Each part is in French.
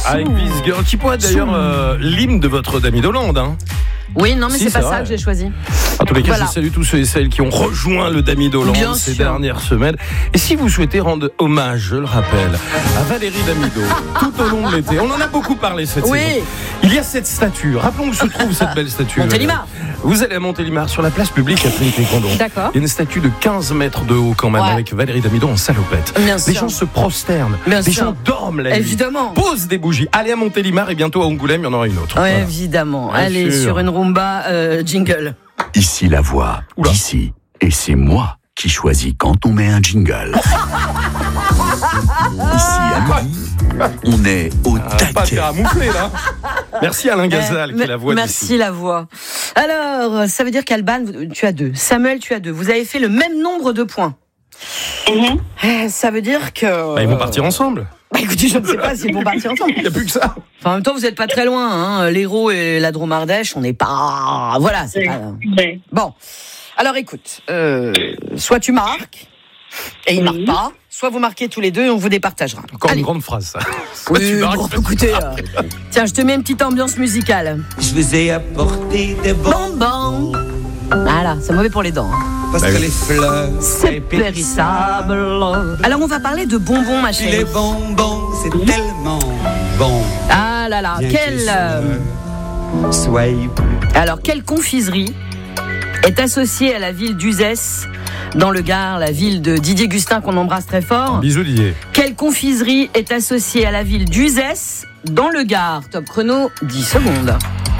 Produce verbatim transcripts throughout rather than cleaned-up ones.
Avec This Girl, qui pourrait être d'ailleurs euh, l'hymne de votre Dami d'Hollande. Hein. Oui, non, mais si, c'est, c'est pas vrai. ça que j'ai choisi. En tous les cas, Voilà. je salue tous ceux et celles qui ont rejoint le Dami d'Hollande Bien ces sûr. dernières semaines. Et si vous souhaitez rendre hommage, je le rappelle, à Valérie Damido, tout au long de l'été, on en a beaucoup parlé cette Oui. saison. Il y a cette statue. Rappelons où se trouve cette belle statue. Montélimar. Vous allez à Montélimar, sur la place publique à Trinité-Condon. D'accord. Il y a une statue de quinze mètres de haut quand même, Ouais. avec Valérie Damido en salopette. Bien Les sûr. gens se prosternent. Bien les sûr. gens dorment la nuit. Évidemment. Posent des bougies. Allez à Montélimar et bientôt à Angoulême, il y en aura une autre. Oui, Voilà. évidemment. Bien Allez, sûr. sur une rumba euh, jingle. Ici la voix Oula. d'ici. Et c'est moi qui choisis quand on met un jingle. Ici à midi, on est au Ah, pas taquet. faire à moufler là. Merci Alain Gazal Eh, qui est la voix Merci d'ici. la voix. Alors, ça veut dire qu'Alban, tu as deux. Samuel, tu as deux. Vous avez fait le même nombre de points. Mhm. Eh, Ça veut dire que... Bah, ils vont partir ensemble. Bah, écoutez, je ne sais pas s'ils vont partir ensemble. Il n'y a plus que ça. Enfin, en même temps, vous n'êtes pas très loin. Hein. L'Hérault et la Dromardèche, on n'est pas... Voilà, c'est pas... Ouais. Bon. Alors, écoute. Euh, soit tu marques, et il ne marque pas. Soit vous marquez tous les deux et on vous départagera. Encore Allez. une grande phrase, ça. Soit Oui, tu marques, bon, soit tu écoutez, marques. euh, tiens, je te mets une petite ambiance musicale. Je vous ai apporté des Bonbons. bonbons Voilà, c'est mauvais pour les dents. hein. parce Bah que oui. les fleurs C'est périssable. Alors, on va parler de bonbons, ma Puis les chérie. bonbons, c'est tellement bon. Ah là là, Bien quelle... que euh, ce soyez plus. Alors, quelle confiserie est associée à la ville d'Uzès, dans le Gard, la ville de Didier Gustin, qu'on embrasse très fort. Bisous Didier. Quelle confiserie est associée à la ville d'Uzès, dans le Gard? Top chrono, dix secondes.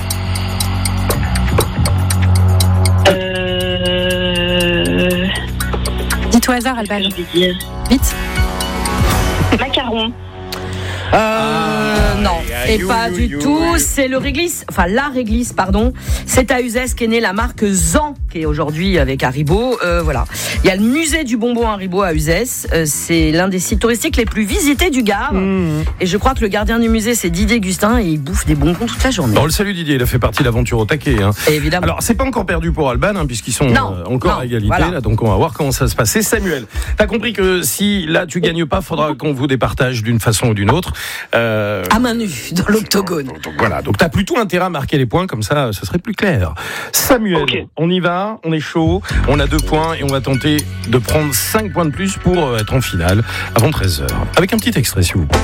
Euh... Dis-toi au hasard, Alban. Je vais dire. Vite. Macaron. Euh, non, aïe, et aïe, pas aïe, du aïe, tout. aïe. C'est le réglisse, enfin la réglisse, pardon. C'est à Uzès qu'est née la marque Zan, qui est aujourd'hui avec Haribo. Euh, voilà. Il y a le musée du bonbon Haribo à Uzès. Euh, c'est l'un des sites touristiques les plus visités du Gard. Mmh. Et je crois que le gardien du musée, c'est Didier Gustin, et il bouffe des bonbons toute la journée. On le salue Didier, il a fait partie de l'aventure au taquet. Hein. Et évidemment. Alors, c'est pas encore perdu pour Alban, hein, puisqu'ils sont Non, euh, encore non, à égalité. voilà. Là, donc, on va voir comment ça se passe. C'est Samuel. T'as compris que si là tu gagnes pas, faudra qu'on vous départage d'une façon ou d'une autre. Euh, À main nue, dans l'octogone. Donc voilà, donc t'as plutôt intérêt à marquer les points, comme ça, ça serait plus clair. Samuel, Ok. on y va, on est chaud, on a deux points et on va tenter de prendre cinq points de plus pour euh, être en finale avant treize heures. Avec un petit extrait, s'il vous plaît.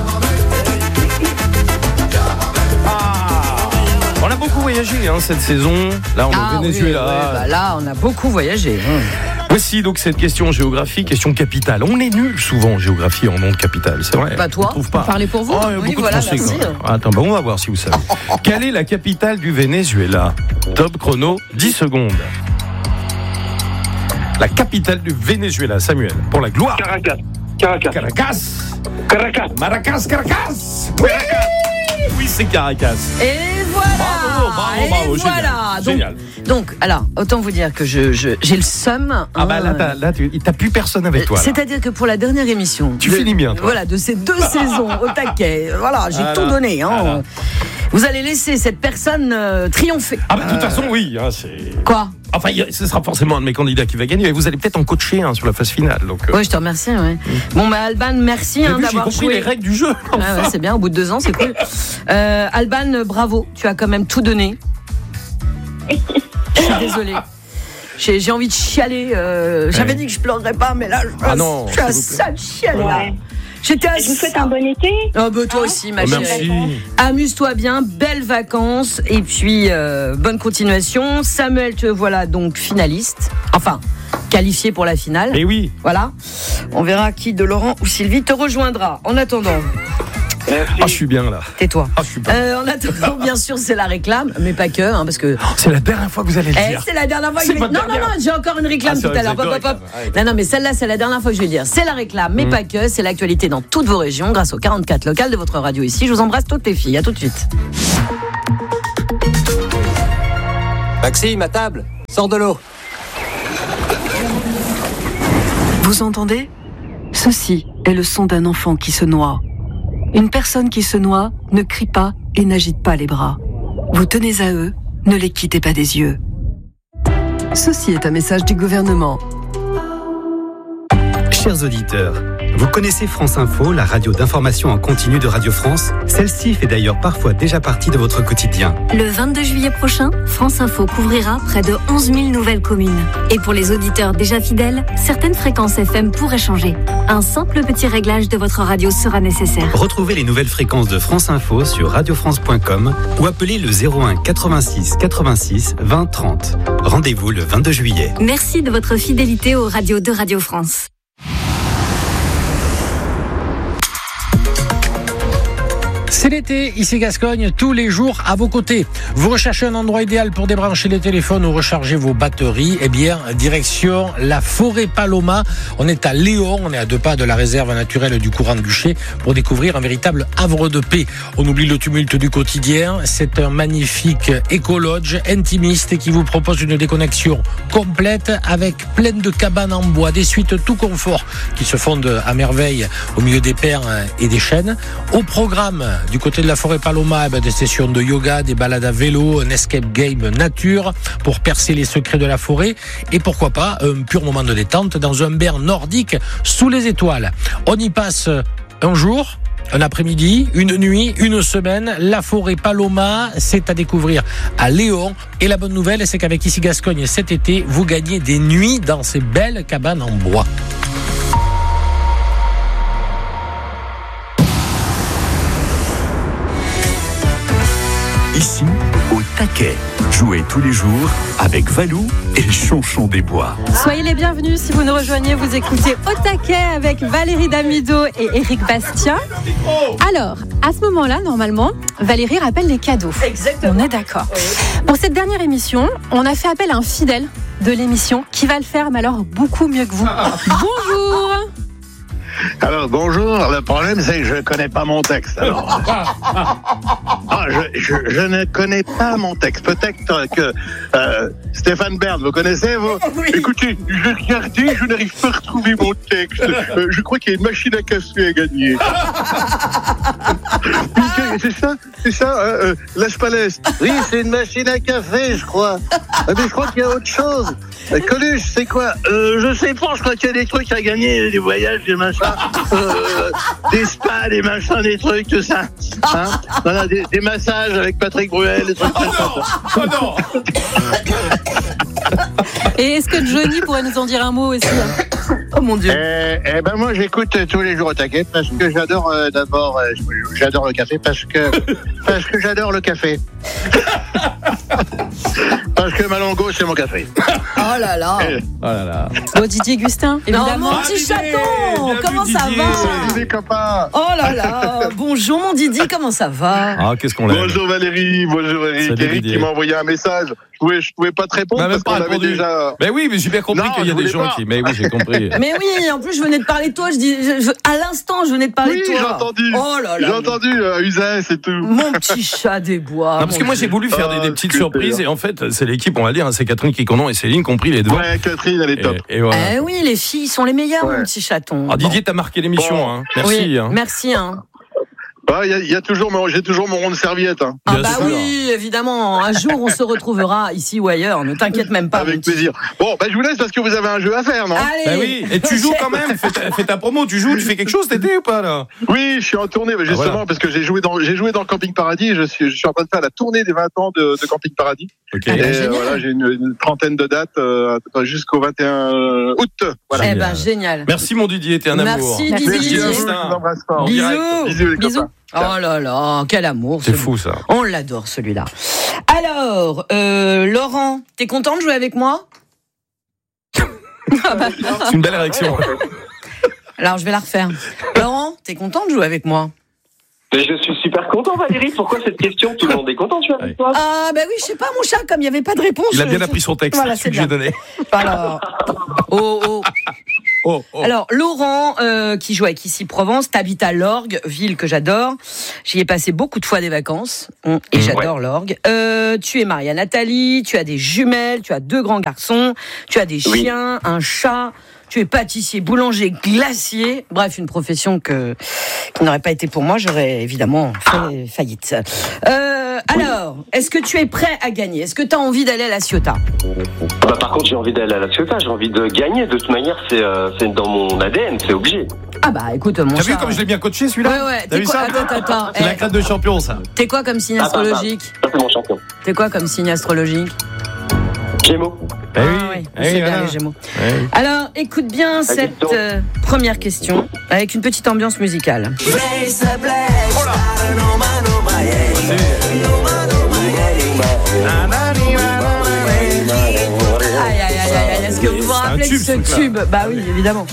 Ah, on a beaucoup voyagé hein, cette saison. Là, on est Ah au oui, Venezuela. oui, bah là, on a beaucoup voyagé. hein. Voici donc cette question géographie, question capitale. On est nul souvent en géographie en nom de capitale, c'est vrai. Bah, toi, on trouve pas. Parlez pour vous. Oh, il y a Oui, beaucoup voilà, de Français, merci. quoi. Attends, bah, on va voir si vous savez. Quelle est la capitale du Venezuela? Top chrono, dix secondes. La capitale du Venezuela, Samuel, pour la gloire. Caracas. Caracas. Caracas. Caracas. Maracas, Caracas. Oui, oui c'est Caracas. Et voilà. Bravo, bravo, Et bravo, voilà. génial, Donc, génial. donc, alors, autant vous dire que je, je- j'ai le seum. Ah bah là, hein, t'as, là tu, t'as plus personne avec toi. là. C'est-à-dire que pour la dernière émission, Tu de- finis bien, toi. Voilà, de ces deux saisons au taquet, voilà, j'ai Voilà, tout donné. Hein. voilà. Vous allez laisser cette personne euh, triompher. Ah bah de toute façon, oui. Hein, c'est... Quoi? Enfin, il y a- ce sera forcément un de mes candidats qui va gagner, mais vous allez peut-être en coacher un sur la phase finale. Donc, euh, Oui, je te remercie. Ouais. Bon, bah Alban, merci t'as hein, vu, j'ai d'avoir compris joué. les règles du jeu. Ah ouais, c'est bien, au bout de deux ans, c'est cool. Euh, Alban, bravo, tu as quand même tout donné. Je suis désolée. J'ai, j'ai envie de chialer. euh, J'avais Ouais. dit que je pleurerais pas, mais là, je, Ah non, je suis à s'il vous plaît. ça de chialer. Là. Ouais. J'étais à Je vous souhaite ça. un bon été. Oh, bah, toi aussi, ma Oh, chérie. merci. Amuse-toi bien, belles vacances et puis euh, bonne continuation. Samuel, te voilà donc finaliste. Enfin, qualifié pour la finale. Et oui. Voilà. On verra qui de Laurent ou Sylvie te rejoindra. En attendant, Merci. Ah, je suis bien là. tais-toi. Ah, je suis bien. Euh, en attendant, bien sûr, c'est la réclame, mais pas que, hein, parce que. C'est la dernière fois que vous allez le Eh, dire. c'est la dernière fois que C'est je vais. votre Non, non, dernière. non, j'ai encore une réclame Ah, c'est tout vrai, à l'heure. vous avez Hop, deux hop, hop. réclames. Ah, Non, non, mais celle-là, c'est la dernière fois que je vais le dire. C'est la réclame, mais Mm. pas que. C'est l'actualité dans toutes vos régions, grâce aux quarante-quatre locales de votre radio ici. Je vous embrasse toutes les filles. À tout de suite. Maxime, à table, sors de l'eau. Vous entendez? Ceci est le son d'un enfant qui se noie. Une personne qui se noie ne crie pas et n'agite pas les bras. Vous tenez à eux, ne les quittez pas des yeux. Ceci est un message du gouvernement. Chers auditeurs, Vous connaissez France Info, la radio d'information en continu de Radio France? Celle-ci fait d'ailleurs parfois déjà partie de votre quotidien. Le vingt-deux juillet prochain, France Info couvrira près de onze mille nouvelles communes. Et pour les auditeurs déjà fidèles, certaines fréquences F M pourraient changer. Un simple petit réglage de votre radio sera nécessaire. Retrouvez les nouvelles fréquences de France Info sur radio france point com ou appelez le zéro un quatre-vingt-six quatre-vingt-six vingt trente. Rendez-vous le vingt-deux juillet. Merci de votre fidélité aux radios de Radio France. C'est l'été, ici Gascogne, tous les jours à vos côtés. Vous recherchez un endroit idéal pour débrancher les téléphones ou recharger vos batteries? Eh bien, direction la forêt Paloma. On est à Léon, on est à deux pas de la réserve naturelle du Courant de Bûcher pour découvrir un véritable havre de paix. On oublie le tumulte du quotidien. C'est un magnifique écologe intimiste qui vous propose une déconnexion complète avec plein de cabanes en bois, des suites tout confort qui se fondent à merveille au milieu des pins et des chênes. Au programme du côté de la forêt Paloma, des sessions de yoga, des balades à vélo, un escape game nature pour percer les secrets de la forêt et pourquoi pas un pur moment de détente dans un bain nordique sous les étoiles. On y passe un jour, un après-midi, une nuit, une semaine. La forêt Paloma, c'est à découvrir à Léon. Et la bonne nouvelle, c'est qu'avec Ici Gascogne cet été, vous gagnez des nuits dans ces belles cabanes en bois. Ici, au taquet. Jouez tous les jours avec Valou et le Chonchon des Bois. Soyez les bienvenus si vous nous rejoignez. Vous écoutez Au taquet avec Valérie Damido et Éric Bastien. Alors, à ce moment-là, normalement, Valérie rappelle les cadeaux. Exactement. On est d'accord. Oui. Pour cette dernière émission, on a fait appel à un fidèle de l'émission qui va le faire, mais alors beaucoup mieux que vous. Bonjour. Alors, bonjour. Le problème, c'est que je ne connais pas mon texte. Alors, ah, je, je, je ne connais pas mon texte. Peut-être que euh, Stéphane Bern, vous connaissez, vous? Oui. Écoutez, j'ai regardé, je n'arrive pas à retrouver mon texte. Euh, je crois qu'il y a une machine à café à gagner. C'est ça, c'est ça, euh, Las Palais. Oui, c'est une machine à café, je crois. Mais je crois qu'il y a autre chose. Euh, Coluche, c'est quoi? euh, Je sais pas, je crois qu'il y a des trucs à gagner, des voyages, des machins, euh, des spas, des machins, des trucs, tout ça. Hein, voilà, des, des massages avec Patrick Bruel, des trucs comme ça. Oh non. Et est-ce que Johnny pourrait nous en dire un mot aussi? Oh mon Dieu. Eh, eh ben moi j'écoute tous les jours au taquet parce que j'adore euh, d'abord euh, j'adore le café parce que parce que j'adore le café. Parce que Malongo c'est mon café. Oh là là. Eh. Oh là là. Bon, Didier Gustin, évidemment. Non, mon petit chaton, comment ça va? Salut copains. Oh là là. Bonjour mon Didi, comment ça va? Ah, qu'est-ce qu'on l'aime. Bonjour Valérie, bonjour Eric. Salut, Eric qui m'a envoyé un message. Je pouvais, je pouvais pas te répondre bah, parce qu'on avait déjà. Mais oui, mais j'ai bien compris Non, qu'il y a des gens pas. qui. Mais oui, j'ai compris. Mais oui, en plus je venais de parler de toi, je dis, je, je, à l'instant je venais de parler Oui, de toi. j'ai entendu. Oh là là. J'ai entendu euh, Uzès et tout. Mon petit chat des bois. Non, parce que moi j'ai voulu faire des, des petites surprises et en fait c'est l'équipe, on va dire, hein, c'est Catherine Kikonon et Céline qui ont pris les devants. Ouais, Catherine elle est top. Et, et voilà. Eh oui, les filles sont les meilleures, Ouais. mon petit chaton. Ah, Didier, t'as marqué l'émission, Bon. hein. Merci. Oui, hein. merci. Hein. Il y, y a toujours, mon, j'ai toujours mon rond de serviette. Hein. Ah Bien bah sûr. oui, évidemment. Un jour on se retrouvera ici ou ailleurs. Ne t'inquiète même pas. mon Avec petit- plaisir. Bon, bah je vous laisse parce que vous avez un jeu à faire, non? Allez. Bah oui, et tu joues quand même, fais ta, fais ta promo, tu joues, tu fais quelque chose cet été ou pas là? Oui, je suis en tournée, mais justement, Ah, voilà. parce que j'ai joué dans, j'ai joué dans le Camping Paradis. Je suis, je suis en train de faire la tournée des vingt ans de, de Camping Paradis. Ok. Ah, Et bah, euh, génial. voilà, j'ai une, une trentaine de dates euh, jusqu'au vingt et un août. Voilà. Eh Génial. ben génial. Merci mon Didier, t'es un amour. Merci, Merci, Didi. Didier. à vous, je vous embrasse fort. En direct. Bisous. Bisous les Bisous. copains. Oh là là, quel amour. C'est ce- fou ça. On l'adore celui-là. Alors, euh, Laurent, t'es content de jouer avec moi? C'est une belle réaction. Alors, je vais la refaire. Laurent, t'es content de jouer avec moi? Mais je suis super content, Valérie. Pourquoi cette question? Tout le monde est content, tu vois, avec toi? Ah, bah oui, je sais pas, mon chat, comme il n'y avait pas de réponse. Il a bien je- appris son texte, Voilà, celui c'est que j'ai bien. donné. Alors, oh, oh. Oh, oh. Alors, Laurent, euh, qui joue avec Ici Provence, t'habites à Lorgues, ville que j'adore. J'y ai passé beaucoup de fois des vacances, hum, et j'adore Lorgues. Euh, tu es mariée à Nathalie, tu as des jumelles, tu as deux grands garçons, tu as des Oui. chiens, un chat. Tu es pâtissier, boulanger, glacier. Bref, une profession que, qui n'aurait pas été pour moi. J'aurais évidemment fait faillite. Euh, Alors, est-ce que tu es prêt à gagner? Est-ce que tu as envie d'aller à la Ciotat? Bah, par contre, j'ai envie d'aller à la Ciotat, j'ai envie de gagner. De toute manière, c'est, euh, c'est dans mon A D N, c'est obligé. Ah bah écoute, mon T'as chat. vu comme je l'ai bien coaché celui-là? Ouais, ouais. T'as T'es vu quoi? ça? Attends, attends. C'est Eh, la classe de champion, ça. T'es quoi comme signe Ah, bah, astrologique? Ça, c'est mon champion. T'es quoi comme signe astrologique? Gémeaux. Eh Ah oui, oui, eh c'est oui, bien voilà. les Gémeaux. Ouais. Alors, écoute bien cette question. euh, première question avec une petite ambiance musicale. Aïe, aïe, aïe, aïe, aïe. Est-ce que vous vous C'est un rappelez de tube, ce ce truc-là. tube? Bah oui, évidemment.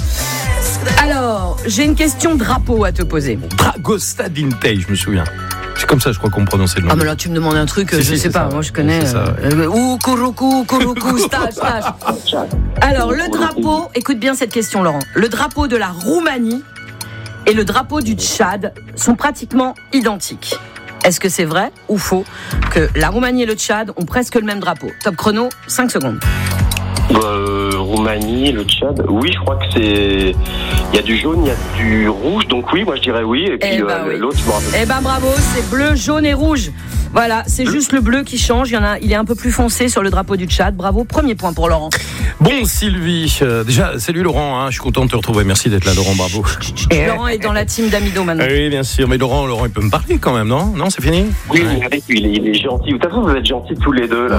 Alors, j'ai une question drapeau à te poser. Dragosta Dintei, je me souviens. C'est comme ça, je crois qu'on prononçait le nom. Ah, mais là, tu me demandes un truc, Si, je si, sais c'est pas, ça. moi je connais. C'est ça, ouais. euh, Ou Kuruku, Kuruku, stage, stage. Alors, le drapeau, écoute bien cette question, Laurent. Le drapeau de la Roumanie et le drapeau du Tchad sont pratiquement identiques. Est-ce que c'est vrai ou faux que la Roumanie et le Tchad ont presque le même drapeau? Top chrono, cinq secondes. Bah, euh, Roumanie, le Tchad. Oui, je crois que c'est. Il y a du jaune, il y a du rouge, donc oui, moi je dirais oui. Et puis Eh ben euh, oui. l'autre, je me rappelle. Eh ben bravo, c'est bleu, jaune et rouge. Voilà, c'est juste le bleu qui change. Il y en a, il est un peu plus foncé sur le drapeau du Tchad. Bravo, premier point pour Laurent. Bon, Sylvie, euh, déjà, salut Laurent, hein, je suis content de te retrouver. Merci d'être là, Laurent, bravo. Laurent est dans la team d'Amido maintenant. Oui, bien sûr, mais Laurent, Laurent, il peut me parler quand même, non? Non, c'est fini? Oui, mais avec lui, il est, il est gentil. De toute façon, vous êtes gentils tous les deux, là.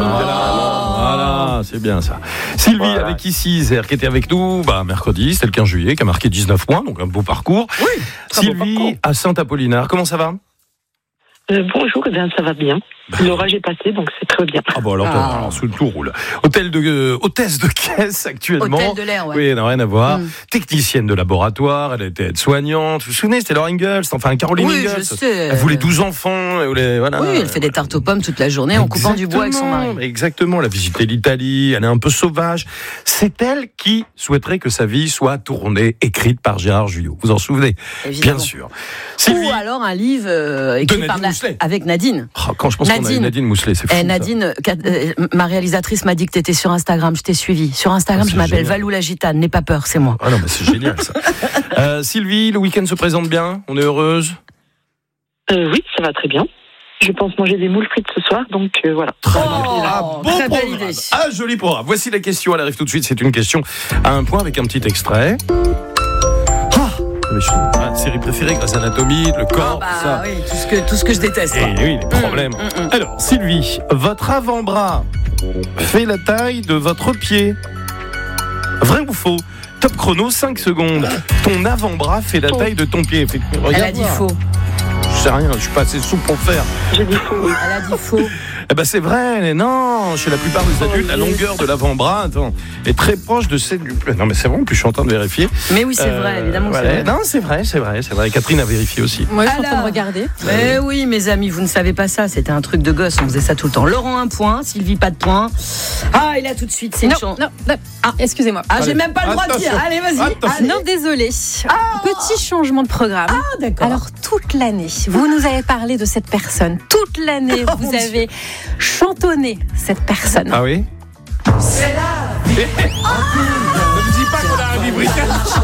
Voilà, c'est bien ça. Sylvie, Voilà. avec ici, Isère, qui était avec nous bah, mercredi, c'était le quinze juillet, qui a marqué dix-neuf points, donc un beau parcours. Oui, très beau Sylvie, parcours. à Saint-Apollinaire, comment ça va? Euh, bonjour, eh bien, ça va bien. L'orage est passé, donc c'est très bien. Ah bon, alors, Ah. alors, sous le tout roule. Hôtel de, euh, hôtesse de caisse actuellement. Hôtel de l'air, ouais. Oui, non, rien à voir. Mm. Technicienne de laboratoire, elle était aide-soignante. Vous vous souvenez, c'était Laura Ingalls, enfin Caroline Oui, Ingalls. je sais. Elle voulait douze enfants. Elle voulait, voilà. Oui, elle fait des tartes aux pommes toute la journée en coupant du bois avec son mari. Exactement, Exactement, elle a visité l'Italie, elle est un peu sauvage. C'est elle qui souhaiterait que sa vie soit tournée, écrite par Gérard Jugnot. Vous en souvenez? Évidemment. Bien sûr. Sylvie, Ou alors un livre euh, écrit Nadine par Na- Mousselet. avec Nadine. oh, quand je pense qu'on a eu Nadine. Nadine Mousselet, c'est fou. Eh, ça. Nadine, qu'a- euh, ma réalisatrice m'a dit que tu étais sur Instagram, je t'ai suivi. Sur Instagram, Ah, je c'est m'appelle génial. Valou la Gitane, n'aie pas peur, c'est moi. Ah non, mais c'est génial ça. Euh, Sylvie, le week-end se présente bien? On est heureuse? Euh, oui, ça va très bien. Je pense manger des moules frites ce soir, donc euh, voilà. Très Oh, bien. Ah, bon très belle programme. idée. Ah, joli programme. Voici la question, elle arrive tout de suite. C'est une question à un point avec un petit extrait. Ah, mais je- ah, série préférée, Grey's Anatomy, le corps, Bah tout ça. oui, tout ce que, tout ce que je déteste. Et quoi. oui, les problèmes. mm, mm. Alors, Sylvie, votre avant-bras fait la taille de votre pied. Vrai ou faux? Top chrono, cinq secondes. Ton avant-bras fait la Faux. taille de ton pied. Fait- Elle regarde a dit voir. faux. Je sais rien, je suis pas assez souple pour le faire. J'ai dit faux. Elle a dit faux. Eh ben c'est vrai, mais non, chez la plupart des adultes, la longueur de l'avant-bras, attends, est très proche de celle du. Non mais c'est vrai, en plus je suis en train de vérifier. Mais oui, c'est Euh, vrai, évidemment. que voilà. c'est vrai. Non, c'est vrai, c'est vrai, c'est vrai. Catherine a vérifié aussi. Moi, je suis en train Alors. de regarder. Eh oui, mes amis, vous ne savez pas ça. C'était un truc de gosse. On faisait ça tout le temps. Laurent, un point. Sylvie, pas de point. Ah, et là, tout de suite, c'est une Non, chance. non, non. Ah, excusez-moi. Ah, j'ai Allez. même pas le droit de dire. Attention. Allez, vas-y. Attention. Allez. Non, désolé. Petit changement de programme. Ah, d'accord. Alors, toute l'année, vous nous avez parlé de cette personne. Toute l'année, Oh, vous mon avez chantonné cette personne. Ah oui. C'est là. Ne me dis pas qu'on a un libriquet.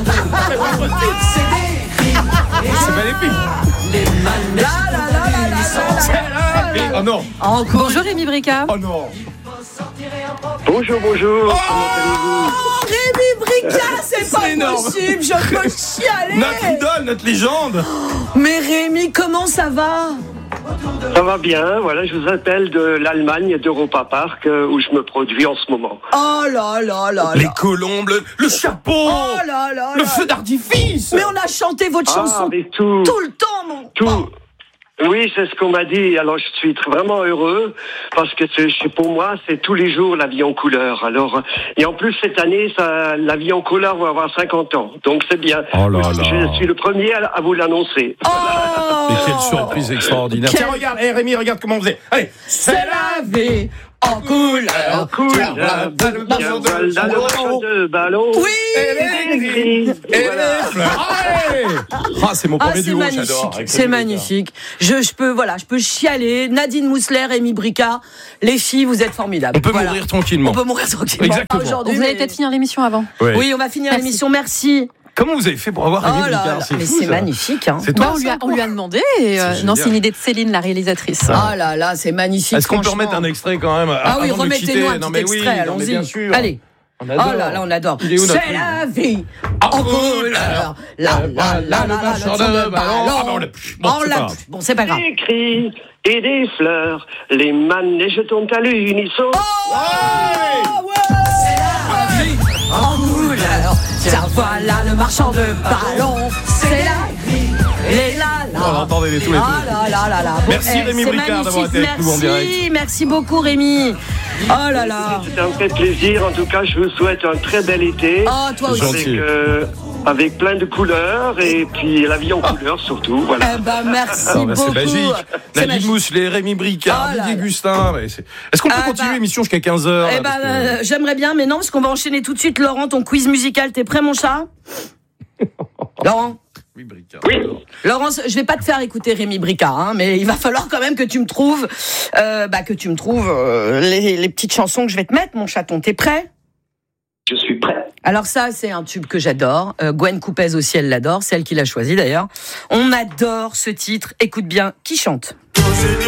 C'est magnifique. Là, là, là, là, là, là, là. Oh non. Encore. Bonjour Rémi Brica. Oh non. Bonjour, bonjour. Oh, Rémi Brica, c'est pas énorme. possible. Je peux chialer. Notre idole, notre légende. Mais Rémi, comment ça va? Ça va bien, voilà, je vous appelle de l'Allemagne, d'Europa Park, euh, où je me produis en ce moment. Oh là là là Les là. colombes, le, le chapeau, Oh là là le là. feu d'artifice. Mais on a chanté votre Ah, chanson mais tout, tout le temps, mon. tout. Oui, c'est ce qu'on m'a dit. Alors, je suis tr- vraiment heureux parce que c'est, c'est- pour moi, c'est tous les jours la vie en couleur. Alors, et en plus, cette année, ça, la vie en couleur va avoir cinquante ans. Donc, c'est bien. Oh là là. Je suis le premier à, à vous l'annoncer. Oh. Mais quelle surprise extraordinaire. Quel- Tiens, regarde, hey, Rémi, regarde comment on faisait. Allez, C'est la vie en couleur. En couleur, de ballon. Oui. Et les fleurs. Allez. Ah, c'est mon Ah, premier c'est duo, magnifique, j'adore. avec c'est Rémi magnifique. Je, je peux, voilà, je peux chialer. Nadine Mousselet, Rémi Brica, les filles, vous êtes formidables. On peut Voilà. mourir tranquillement. On peut mourir tranquillement. Exactement. Pas aujourd'hui, Vous allez mais- peut-être finir l'émission avant. Ouais. Oui, on va finir Merci. l'émission. Merci. Comment vous avez fait pour avoir Rémi Oh là Bricard? là, C'est mais fou, c'est ça. magnifique. Hein. C'est toi, Bah, on, lui a, ça, on lui a demandé. Et, euh, C'est non, génial. c'est une idée de Céline, la réalisatrice. Ah là là, c'est magnifique. Est-ce qu'on peut franchement. remettre un extrait quand même Ah oui, avant de quitter? remettez-nous un Non, petit mais oui, extrait, non, mais allons-y. bien sûr. Allez. On adore. Oh là là, on adore. Il est où, notre C'est film la vie en couleur. La la la la la, le chant de ballon. Ah, bah, on l'a plus. Bon, On c'est l'a pas plus. Bon, c'est pas grave. Des cris et des fleurs, les manèges tombent à l'unisson. Oh ouais, c'est la vie en couleur. Tiens, voilà le marchand de ballons. C'est la vie. Et là là. On entendait les tous les Ah là là là là. Bon, Merci eh, Rémi c'est Bricard d'avoir été magnifique. avec nous en direct. Merci, merci beaucoup Rémi. Oh là là. C'est un vrai plaisir. En tout cas, je vous souhaite un très bel été. Oh, toi aussi. Avec, euh, avec plein de couleurs et puis la vie en couleur surtout. Voilà. Eh ben, merci Ah, bah, beaucoup. c'est magique. C'est Nadine magique. Mousselet, Rémi Bricard, Oh là Didier là. Gustin. mais c'est- Est-ce qu'on peut Ah, continuer bah. l'émission jusqu'à quinze heures? Eh ben, euh, j'aimerais bien, mais non, parce qu'on va enchaîner tout de suite. Laurent, ton quiz musical, t'es prêt, mon chat? Laurent? Oui, Bricard. Oui. Laurent, je vais pas te faire écouter Rémi Bricard, hein, mais il va falloir quand même que tu me trouves, euh, bah, que tu me trouves euh, les, les petites chansons que je vais te mettre, mon chaton. T'es prêt? Je suis prêt. Alors ça, c'est un tube que j'adore. Euh, Gwen Coupez aussi, elle l'adore. C'est elle qui l'a choisi d'ailleurs. On adore ce titre. Écoute bien, qui chante? J'ai